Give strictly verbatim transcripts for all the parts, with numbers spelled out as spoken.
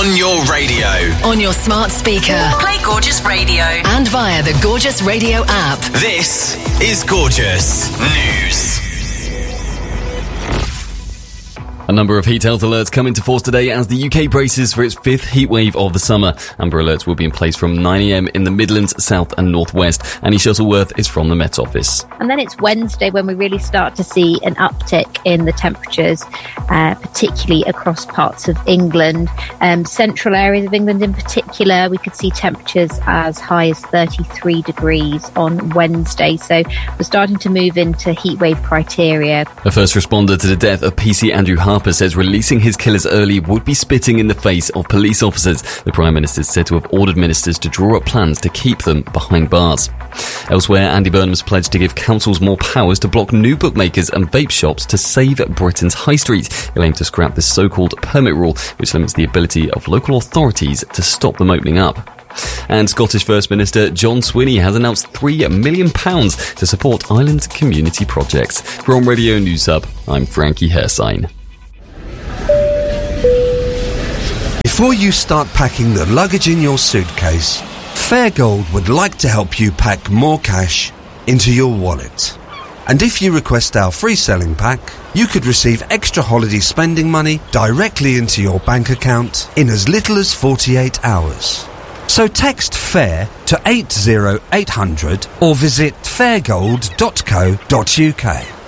On your radio. On your smart speaker. Play Gorgeous Radio. And via the Gorgeous Radio app. This is Gorgeous News. A number of heat health alerts come into force today as the U K braces for its fifth heat wave of the summer. Amber alerts will be in place from nine a m in the Midlands, South and North West. Annie Shuttleworth is from the Met Office. And then it's Wednesday when we really start to see an uptick in the temperatures, uh, particularly across parts of England. Um, central areas of England in particular, we could see temperatures as high as thirty-three degrees on Wednesday. So we're starting to move into heat wave criteria. A first responder to the death of P C Andrew Harper says releasing his killers early would be spitting in the face of police officers. The Prime Minister is said to have ordered ministers to draw up plans to keep them behind bars. Elsewhere, Andy Burnham's pledged to give councils more powers to block new bookmakers and vape shops to save Britain's high street. He'll aim to scrap the so-called permit rule, which limits the ability of local authorities to stop them opening up. And Scottish First Minister John Swinney has announced three million pounds to support island community projects. From Radio News Hub, I'm Frankie Hersign. Before you start packing the luggage in your suitcase, Fairgold would like to help you pack more cash into your wallet. And if you request our free selling pack, you could receive extra holiday spending money directly into your bank account in as little as forty-eight hours. So text FAIR to eight oh eight hundred or visit fairgold dot co dot uk.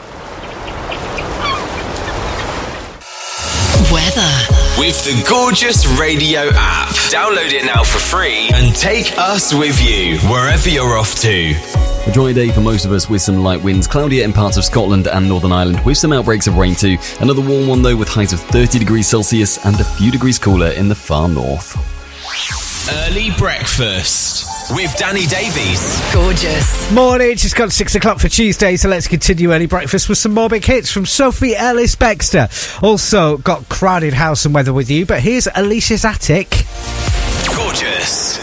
Weather. With the Gorgeous Radio app. Download it now for free and take us with you wherever you're off to. A dry day for most of us with some light winds, cloudier in parts of Scotland and Northern Ireland with some outbreaks of rain too. Another warm one though with highs of thirty degrees Celsius and a few degrees cooler in the far north. Early breakfast with Danny Davies. Gorgeous. Morning, it's just got six o'clock for Tuesday, so let's continue early breakfast with some more big hits from Sophie Ellis-Bextor. Also got Crowded House and Weather with you, but here's Alicia's Attic. Gorgeous